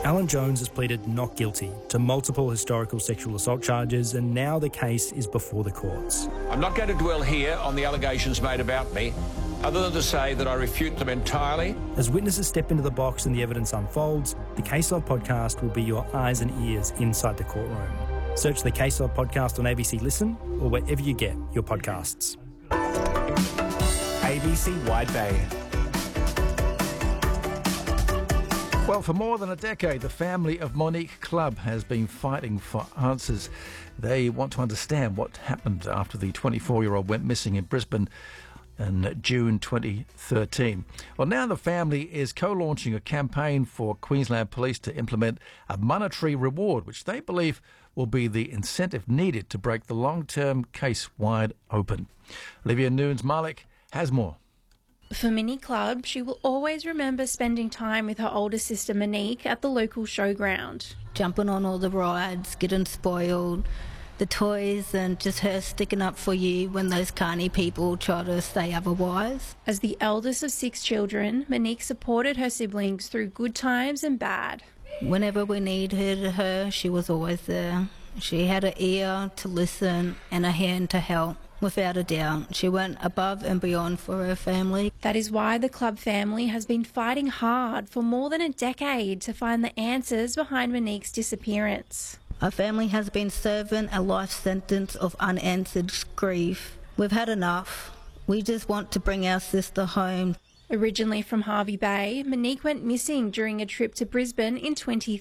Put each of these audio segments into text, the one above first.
Alan Jones has pleaded not guilty to multiple historical sexual assault charges, and now the case is before the courts. I'm not going to dwell here on the allegations made about me, other than to say that I refute them entirely. As witnesses step into the box and the evidence unfolds, the Case Log podcast will be your eyes and ears inside the courtroom. Search the Case Log podcast on ABC Listen or wherever you get your podcasts. ABC Wide Bay. Well, for more than a decade, the family of Monique Clubb has been fighting for answers. They want to understand what happened after the 24-year-old went missing in Brisbane in June 2013. Well, now the family is co-launching a campaign for Queensland Police to implement a monetary reward, which they believe will be the incentive needed to break the long-term case wide open. Olivia Nunes-Malik has more. For Monique Clubb, she will always remember spending time with her older sister Monique at the local showground. Jumping on all the rides, getting spoiled, the toys, and just her sticking up for you when those carny people try to say otherwise. As the eldest of 6 children, Monique supported her siblings through good times and bad. Whenever we needed her, she was always there. She had an ear to listen and a hand to help. Without a doubt, she went above and beyond for her family. That is why the Clubb family has been fighting hard for more than a decade to find the answers behind Monique's disappearance. Our family has been serving a life sentence of unanswered grief. We've had enough. We just want to bring our sister home. Originally from Hervey Bay, Monique went missing during a trip to Brisbane in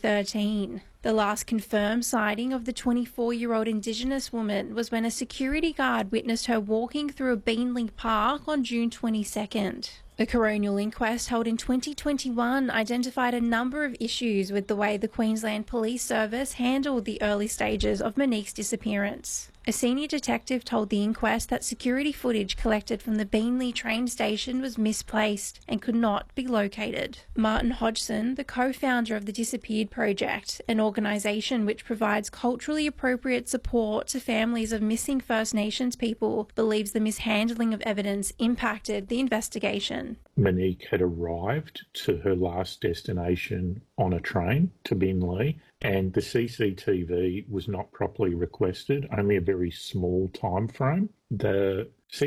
2013. The last confirmed sighting of the 24-year-old Indigenous woman was when a security guard witnessed her walking through a Beanlink Park on June 22nd. A coronial inquest held in 2021 identified a number of issues with the way the Queensland Police Service handled the early stages of Monique's disappearance. A senior detective told the inquest that security footage collected from the Beanley train station was misplaced and could not be located. Martin Hodgson, the co-founder of the Disappeared Project, an organisation which provides culturally appropriate support to families of missing First Nations people, believes the mishandling of evidence impacted the investigation. Monique had arrived to her last destination on a train to Beenleigh, and the CCTV was not properly requested, only a very small time frame. The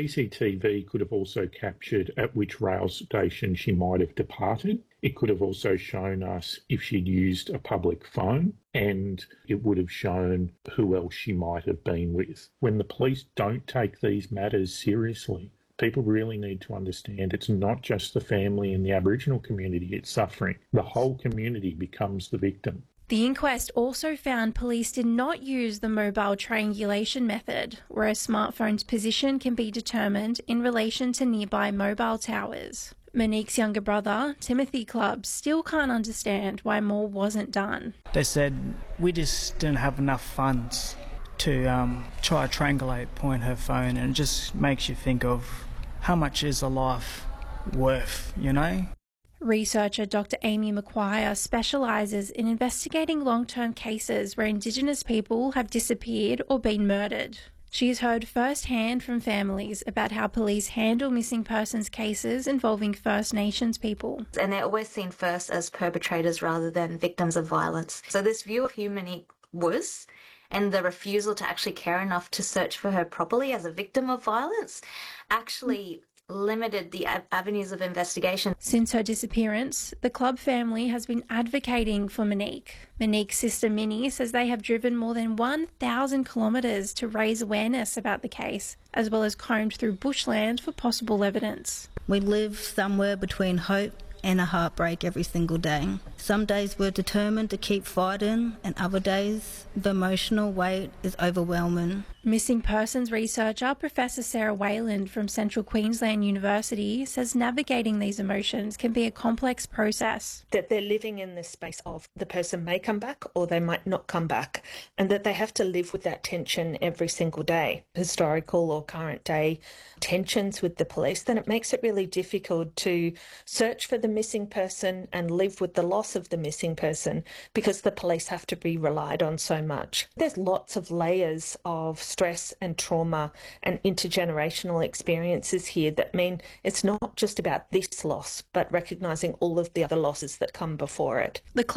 CCTV could have also captured at which rail station she might have departed. It could have also shown us if she'd used a public phone, and it would have shown who else she might have been with. When the police don't take these matters seriously, people really need to understand it's not just the family and the Aboriginal community it's suffering. The whole community becomes the victim. The inquest also found police did not use the mobile triangulation method, where a smartphone's position can be determined in relation to nearby mobile towers. Monique's younger brother, Timothy Clubb, still can't understand why more wasn't done. They said we just didn't have enough funds to try to triangulate, point her phone, and it just makes you think of how much is a life worth, you know? Researcher Dr. Amy McQuire specialises in investigating long-term cases where Indigenous people have disappeared or been murdered. She has heard firsthand from families about how police handle missing persons cases involving First Nations people. And they're always seen first as perpetrators rather than victims of violence. So this view of who Monique was, and the refusal to actually care enough to search for her properly as a victim of violence, actually limited the avenues of investigation. Since her disappearance, the Clubb family has been advocating for Monique. Monique's sister Minnie says they have driven more than 1,000 kilometres to raise awareness about the case, as well as combed through bushland for possible evidence. We live somewhere between hope and a heartbreak every single day. Some days we're determined to keep fighting, and other days the emotional weight is overwhelming. Missing persons researcher Professor Sarah Wayland from Central Queensland University says navigating these emotions can be a complex process. That they're living in this space of the person may come back or they might not come back, and that they have to live with that tension every single day. Historical or current day tensions with the police, then it makes it really difficult to search for the missing person and live with the loss of the missing person because the police have to be relied on so much. There's lots of layers of stress and trauma and intergenerational experiences here that mean it's not just about this loss, but recognising all of the other losses that come before it. The